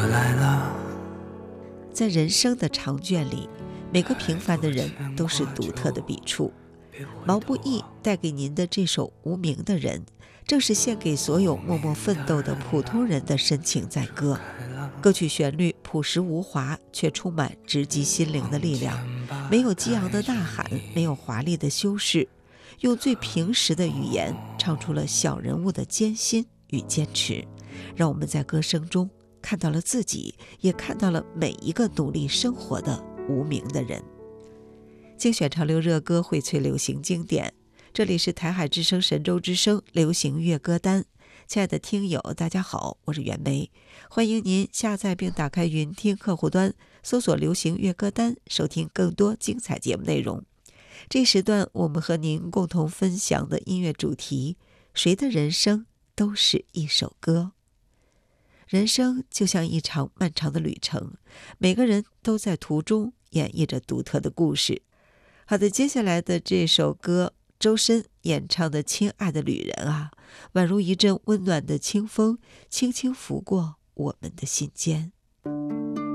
来了。 在人生的长卷里，每个平凡的人都是独特的笔触。毛不易带给您的这首《无名的人》，正是献给所有默默奋斗的普通人的深情载歌。歌曲旋律朴实无华，却充满直击心灵的力量，没有激昂的呐喊，没有华丽的修饰，用最平实的语言唱出了小人物的艰辛与坚持，让我们在歌声中看到了自己，也看到了每一个努力生活的无名的人。精选潮流热歌，荟萃流行经典，这里是台海之声神州之声流行乐歌单。亲爱的听友大家好，我是袁梅，欢迎您下载并打开云听客户端，搜索流行乐歌单，收听更多精彩节目内容。这时段我们和您共同分享的音乐主题，谁的人生都是一首歌。人生就像一场漫长的旅程，每个人都在途中演绎着独特的故事。好的，接下来的这首歌，周深演唱的《亲爱的旅人》啊，宛如一阵温暖的清风，轻轻拂过我们的心间。